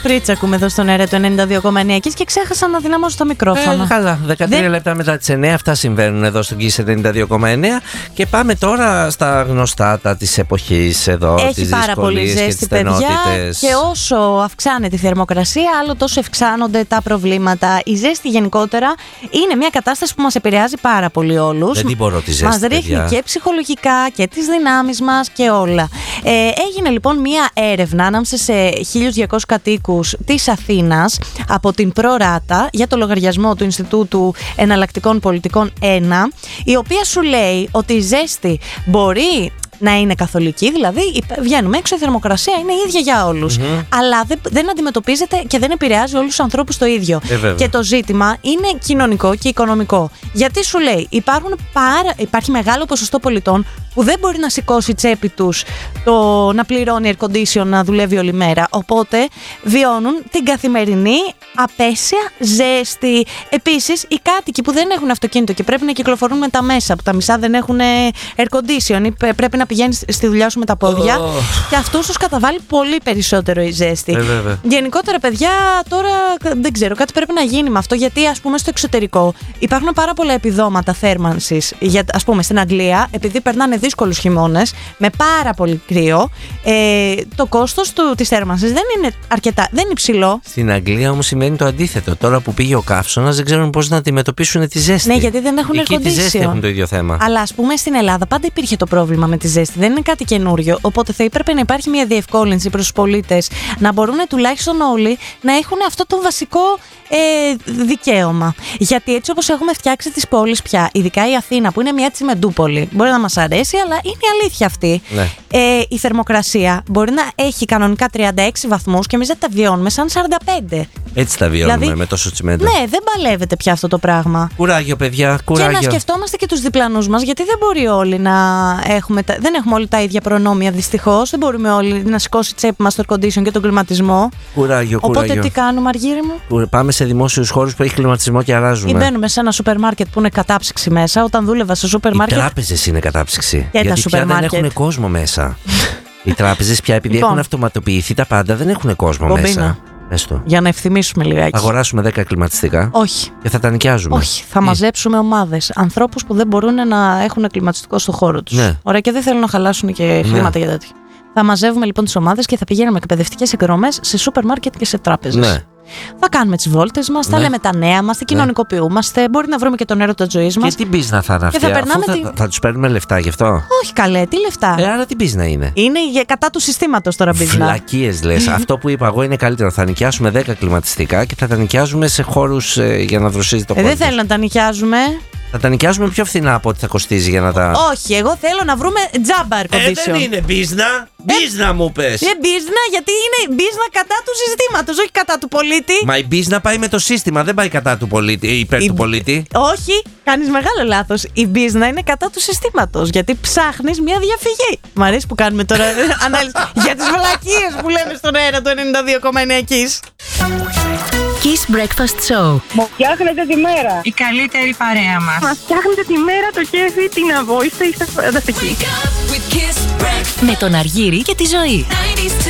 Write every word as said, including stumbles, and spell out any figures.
Πρίτσα ακούμε εδώ στον αέρα του ενενήντα δύο κόμμα εννέα και ξέχασα να δυναμώσω το μικρόφωνο. Ε, καλά, δεκατρία Δεν... λεπτά μετά τις εννέα, αυτά συμβαίνουν εδώ στον Kiss ενενήντα δύο κόμμα εννέα. Και πάμε τώρα στα γνωστάτα της εποχής εδώ. Έχει τις πάρα πολύ ζέστη, παιδιά. Και όσο αυξάνεται η θερμοκρασία, άλλο τόσο ευξάνονται τα προβλήματα. Η ζέστη γενικότερα είναι μια κατάσταση που μας επηρεάζει πάρα πολύ όλους. Δεν την μπορώ τη ζέστη. Μας ρίχνει παιδιά. και ψυχολογικά και τις δυνάμεις μας και όλα. Ε, έγινε λοιπόν μια έρευνα ανάμεσα σε χίλιους διακόσιους κατοίκους της Αθήνας από την ProRata για το λογαριασμό του Ινστιτούτου Εναλλακτικών Πολιτικών ένα, η οποία σου λέει ότι η ζέστη μπορεί να είναι καθολική, δηλαδή βγαίνουμε έξω, η θερμοκρασία είναι η ίδια για όλους. Mm-hmm. Αλλά δεν, δεν αντιμετωπίζεται και δεν επηρεάζει όλους τους ανθρώπους το ίδιο. Ε, και το ζήτημα είναι κοινωνικό και οικονομικό. Γιατί σου λέει, υπάρχουν πάρα, υπάρχει μεγάλο ποσοστό πολιτών που δεν μπορεί να σηκώσει τσέπη τους το να πληρώνει air condition, να δουλεύει όλη μέρα. Οπότε βιώνουν την καθημερινή απέσια ζέστη. Επίσης, οι κάτοικοι που δεν έχουν αυτοκίνητο και πρέπει να κυκλοφορούν με τα μέσα, που τα μισά δεν έχουν air condition ή πρέπει να πηγαίνεις στη δουλειά σου με τα πόδια, oh. και αυτούς τους καταβάλει πολύ περισσότερο η ζέστη. Ε, Γενικότερα, παιδιά, τώρα δεν ξέρω, κάτι πρέπει να γίνει με αυτό, γιατί ας πούμε στο εξωτερικό υπάρχουν πάρα πολλά επιδόματα θέρμανσης. Για, ας πούμε στην Αγγλία, επειδή περνάνε δύσκολους χειμώνες με πάρα πολύ κρύο, ε, το κόστος του, της θέρμανσης δεν είναι αρκετά, δεν είναι υψηλό. Στην Αγγλία όμως σημαίνει το αντίθετο. Τώρα που πήγε ο καύσωνας, δεν ξέρουν πώς να αντιμετωπίσουν τη ζέστη. Ναι, γιατί δεν έχουν Εκεί air condition. Τη ζέστη έχουν το ίδιο θέμα. Αλλά ας πούμε στην Ελλάδα πάντα υπήρχε το πρόβλημα με τη ζέστη. Δεν είναι κάτι καινούριο. Οπότε θα έπρεπε να υπάρχει μια διευκόλυνση προς τους πολίτες να μπορούν τουλάχιστον όλοι να έχουν αυτό το βασικό ε, δικαίωμα. Γιατί έτσι όπως έχουμε φτιάξει τις πόλεις πια, ειδικά η Αθήνα που είναι μια τσιμεντούπολη, μπορεί να μας αρέσει, αλλά είναι η αλήθεια αυτή. Ναι. Ε, η θερμοκρασία μπορεί να έχει κανονικά τριάντα έξι βαθμούς και εμείς δεν τα βιώνουμε σαν σαράντα πέντε. Έτσι τα βιώνουμε, δηλαδή, με τόσο τσιμέντο. Ναι, δεν παλεύεται πια αυτό το πράγμα. Κουράγιο, παιδιά, κουράγιο. Και να σκεφτόμαστε και τους διπλανούς μας, γιατί δεν μπορεί όλοι να έχουμε, δεν έχουμε όλοι τα ίδια προνόμια, δυστυχώς. Δεν μπορούμε όλοι να σηκώσει τσέπη μας το air condition και τον κλιματισμό. Κουράγιο, κουράγιο. Οπότε τι κάνουμε, Αργύρη μου? Πάμε σε δημόσιους χώρους που έχει κλιματισμό και αράζουμε. Ή μπαίνουμε σε ένα σούπερ μάρκετ που είναι κατάψυξη μέσα. Όταν δούλευα σε σούπερ μάρκετ. Οι τράπεζες είναι κατάψυξη. Και γιατί τα πια δεν μάρκετ. έχουν κόσμο μέσα. Οι τράπεζες πια, επειδή λοιπόν, έχουν αυτοματοποιηθεί τα πάντα, δεν έχουν κόσμο Μπομπίνα. μέσα. Για να ευθυμίσουμε λιγάκι. Αγοράσουμε δέκα κλιματιστικά. Όχι. Και θα τα νοικιάζουμε. Όχι. Θα Ή. μαζέψουμε ομάδες. Ανθρώπους που δεν μπορούν να έχουν κλιματιστικό στο χώρο τους. Ναι. Ωραία, και δεν θέλουν να χαλάσουν και χρήματα ναι. για τέτοιο. Θα μαζεύουμε λοιπόν τις ομάδες και θα πηγαίνουμε εκπαιδευτικές εκδρομές σε σούπερ μάρκετ και σε τράπεζες. Ναι. Θα κάνουμε τις βόλτες μας, ναι. θα λέμε τα νέα μας, θα κοινωνικοποιούμαστε, μπορεί να βρούμε και τον έρωτα της ζωής μας. Και τι μπίζνα θα είναι αυτή, θα, θα, τη... θα, θα τους παίρνουμε λεφτά γι' αυτό? Όχι καλέ, τι λεφτά? Ε, άρα τι μπίζνα είναι? Είναι κατά του συστήματος τώρα μπίζνα. Βλακίες λες. Αυτό που είπα εγώ είναι καλύτερο. Θα νοικιάσουμε δέκα κλιματιστικά και θα τα νοικιάζουμε σε χώρους ε, για να δροσίζει το ε, κόσμο. Δεν θέλω να τα νοικιάζουμε. Θα τα νοικιάζουμε πιο φθηνά από ό,τι θα κοστίζει για να τα. Όχι, εγώ θέλω να βρούμε τζάμπα air condition. Ε, δεν είναι μπίζνα. Μπίζνα ε, μου πες. Είναι μπίζνα γιατί είναι μπίζνα κατά του συστήματος, όχι κατά του πολίτη. Μα η μπίζνα πάει με το σύστημα, δεν πάει κατά του πολίτη, υπέρ η... του πολίτη. Όχι, κάνεις μεγάλο λάθος. Η μπίζνα είναι κατά του συστήματος, γιατί ψάχνεις μια διαφυγή. Μ' αρέσει που κάνουμε τώρα ανάλυση για τις βλακίες που λέμε στον αέρα του ενενήντα δύο κόμμα εννέα Kiss. Kiss Breakfast Show. Μου φτιάχνετε τη μέρα. Η καλύτερη παρέα μας. Μας φτιάχνετε τη μέρα, το κέφι, την αβόηστε, είστε φανταστικοί. Με τον Αργύρη και τη Ζωή.